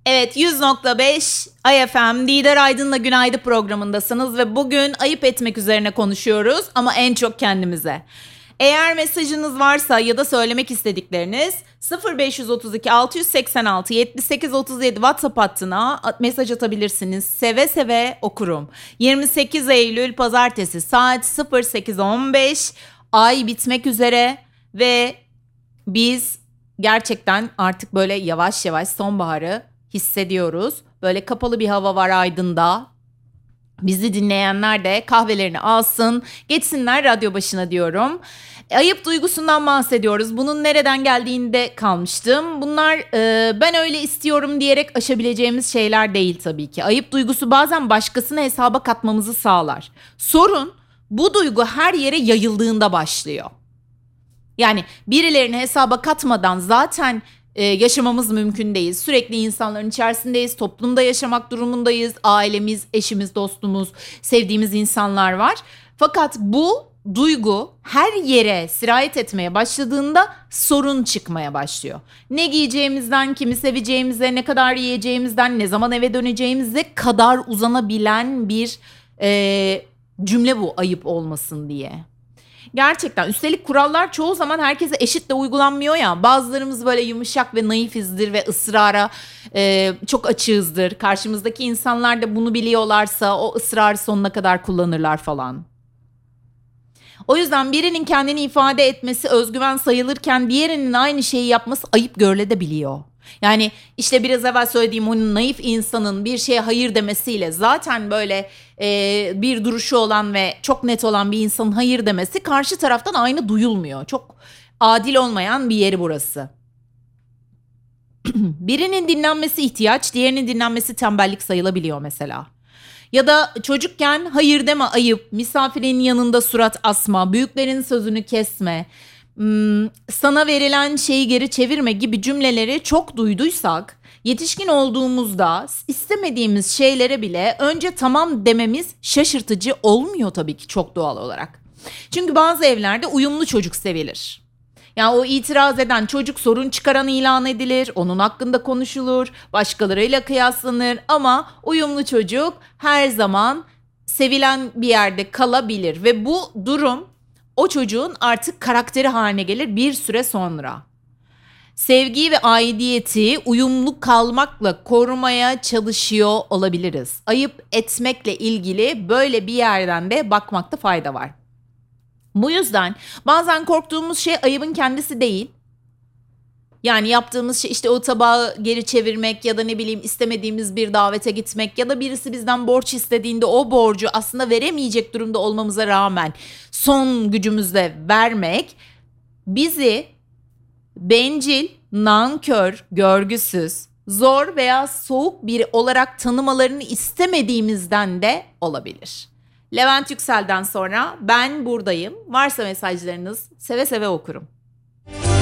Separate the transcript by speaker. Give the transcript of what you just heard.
Speaker 1: Evet, 100.5 IFM Didar Aydın'la Günaydın programındasınız ve bugün ayıp etmek üzerine konuşuyoruz ama en çok kendimize. Eğer mesajınız varsa ya da söylemek istedikleriniz 0532 686 78 37 WhatsApp hattına mesaj atabilirsiniz. Seve seve okurum. 28 Eylül Pazartesi saat 08.15, ay bitmek üzere ve biz gerçekten artık böyle yavaş yavaş sonbaharı hissediyoruz. Böyle kapalı bir hava var Aydın'da. Bizi dinleyenler de kahvelerini alsın, geçsinler radyo başına diyorum. Ayıp duygusundan bahsediyoruz. Bunun nereden geldiğinde kalmıştım. Bunlar ben öyle istiyorum diyerek aşabileceğimiz şeyler değil tabii ki. Ayıp duygusu bazen başkasını hesaba katmamızı sağlar. Sorun bu duygu her yere yayıldığında başlıyor. Yani birilerini hesaba katmadan zaten yaşamamız mümkün değil. Sürekli insanların içerisindeyiz, toplumda yaşamak durumundayız. Ailemiz, eşimiz, dostumuz, sevdiğimiz insanlar var. Fakat bu duygu her yere sirayet etmeye başladığında sorun çıkmaya başlıyor. Ne giyeceğimizden, kimi seveceğimize, ne kadar yiyeceğimizden, ne zaman eve döneceğimize kadar uzanabilen bir cümle bu, ayıp olmasın diye. Gerçekten üstelik kurallar çoğu zaman herkese eşit de uygulanmıyor ya. Bazılarımız böyle yumuşak ve naifizdir ve ısrara çok açığızdır. Karşımızdaki insanlar da bunu biliyorlarsa o ısrarı sonuna kadar kullanırlar falan. O yüzden birinin kendini ifade etmesi özgüven sayılırken diğerinin aynı şeyi yapması ayıp görülebiliyor. Yani işte biraz evvel söylediğim onun naif insanın bir şeye hayır demesiyle zaten böyle bir duruşu olan ve çok net olan bir insanın hayır demesi karşı taraftan aynı duyulmuyor. Çok adil olmayan bir yeri burası. Birinin dinlenmesi ihtiyaç, diğerinin dinlenmesi tembellik sayılabiliyor mesela. Ya da çocukken hayır deme ayıp, misafirin yanında surat asma, büyüklerin sözünü kesme, sana verilen şeyi geri çevirme gibi cümleleri çok duyduysak, yetişkin olduğumuzda istemediğimiz şeylere bile önce tamam dememiz şaşırtıcı olmuyor tabii ki çok doğal olarak. Çünkü bazı evlerde uyumlu çocuk sevilir. Yani o itiraz eden çocuk sorun çıkaran ilan edilir, onun hakkında konuşulur, başkalarıyla kıyaslanır ama uyumlu çocuk her zaman sevilen bir yerde kalabilir ve bu durum o çocuğun artık karakteri haline gelir bir süre sonra. Sevgiyi ve aidiyeti uyumlu kalmakla korumaya çalışıyor olabiliriz. Ayıp etmekle ilgili böyle bir yerden de bakmakta fayda var. Bu yüzden bazen korktuğumuz şey ayıbın kendisi değil. Yani yaptığımız şey işte o tabağı geri çevirmek ya da ne bileyim istemediğimiz bir davete gitmek ya da birisi bizden borç istediğinde o borcu aslında veremeyecek durumda olmamıza rağmen son gücümüzle vermek bizi bencil, nankör, görgüsüz, zor veya soğuk biri olarak tanımalarını istemediğimizden de olabilir. Levent Yüksel'den sonra ben buradayım. Varsa mesajlarınız seve seve okurum.